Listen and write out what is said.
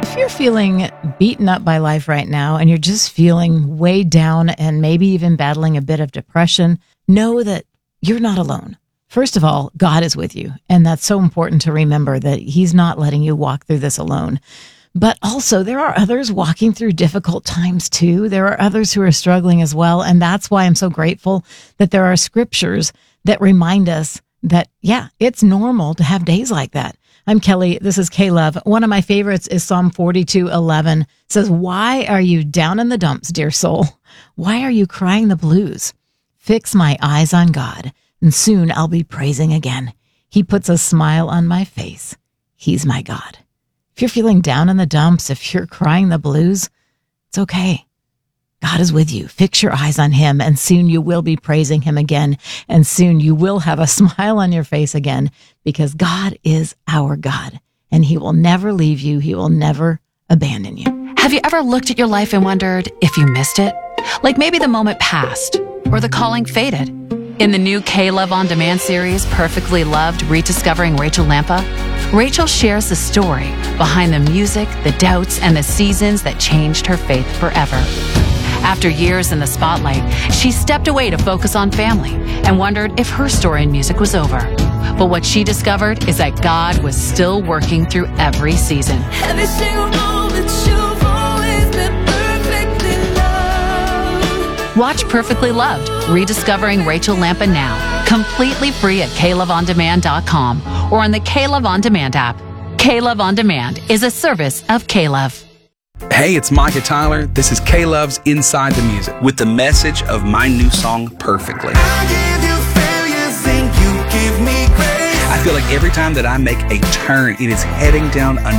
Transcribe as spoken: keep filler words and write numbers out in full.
If you're feeling beaten up by life right now and you're just feeling way down and maybe even battling a bit of depression, know that you're not alone. First of all, God is with you. And that's so important to remember that he's not letting you walk through this alone. But also there are others walking through difficult times too. There are others who are struggling as well. And that's why I'm so grateful that there are scriptures that remind us that, yeah, it's normal to have days like that. I'm Kelly. This is K-Love. One of my favorites is Psalm forty-two eleven. It says, "Why are you down in the dumps, dear soul? Why are you crying the blues? Fix my eyes on God, and soon I'll be praising again. He puts a smile on my face. He's my God." If you're feeling down in the dumps, if you're crying the blues, it's okay. God is with you. Fix your eyes on him, and soon you will be praising him again. And soon you will have a smile on your face again, because God is our God, and he will never leave you. He will never abandon you. Have you ever looked at your life and wondered if you missed it? Like maybe the moment passed or the calling faded. In the new K-Love On Demand series, Perfectly Loved, Rediscovering Rachel Lampa, Rachel shares the story behind the music, the doubts, and the seasons that changed her faith forever. After years in the spotlight, she stepped away to focus on family and wondered if her story in music was over. But what she discovered is that God was still working through every season. Every single moment you've always been perfectly loved. Watch Perfectly Loved, Rediscovering Rachel Lampa now, completely free at K Love On Demand dot com or on the K-Love On Demand app. K-Love On Demand is a service of K-Love. Hey, it's Micah Tyler. This is K-Love's Inside the Music with the message of my new song, Perfectly. I give you failures and you give me grace. I feel like every time that I make a turn, it is heading down a